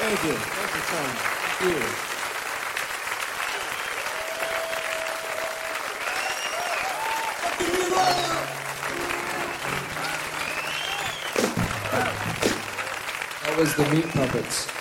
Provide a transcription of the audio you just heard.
Thank you. Thank you, Tom. Thank you. That was the Meat Puppets.